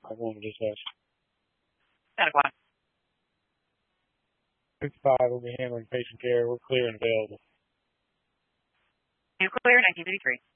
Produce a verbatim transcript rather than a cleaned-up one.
I wanted to just ask. ten o'clock. fifty-five will be handling patient care. We're clear and available. You clear, nineteen fifty-three.